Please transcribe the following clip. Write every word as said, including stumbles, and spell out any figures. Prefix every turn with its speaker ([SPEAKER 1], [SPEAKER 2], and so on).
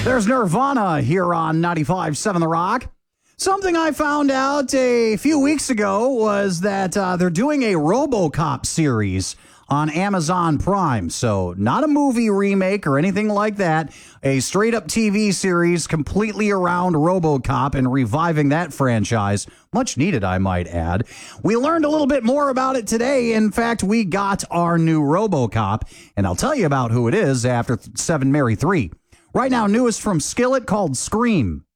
[SPEAKER 1] There's Nirvana here on ninety-five point seven The Rock. Something I found out a few weeks ago was that uh, they're doing a RoboCop series on Amazon Prime. So not a movie remake or anything like that. A straight-up T V series completely around RoboCop and reviving that franchise. Much needed, I might add. We learned a little bit more about it today. In fact, we got our new RoboCop, and I'll tell you about who it is after seven Mary three. Right now, newest from Skillet called Scream.